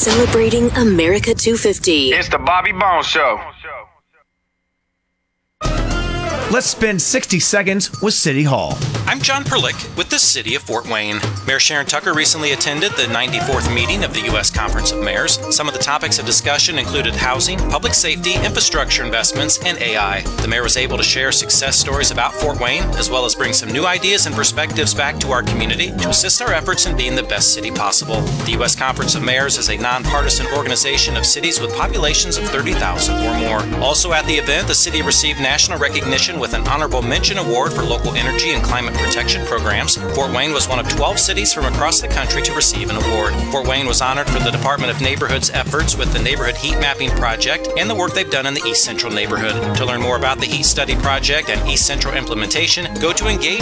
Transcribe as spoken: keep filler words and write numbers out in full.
Celebrating America two fifty. It's the Bobby Bones Show. Let's spend sixty seconds with City Hall. I'm John Perlick with the City of Fort Wayne. Mayor Sharon Tucker recently attended the ninety-fourth meeting of the U S Conference of Mayors. Some of the topics of discussion included housing, public safety, infrastructure investments, and A I. The mayor was able to share success stories about Fort Wayne, as well as bring some new ideas and perspectives back to our community to assist our efforts in being the best city possible. The U S Conference of Mayors is a nonpartisan organization of cities with populations of thirty thousand or more. Also at the event, the city received national recognition with an honorable mention award for local energy and climate protection programs. Fort Wayne was one of twelve cities from across the country to receive an award. Fort Wayne was honored for the Department of Neighborhood's efforts with the Neighborhood Heat Mapping Project and the work they've done in the East Central neighborhood. To learn more about the Heat Study Project and East Central implementation, go to engage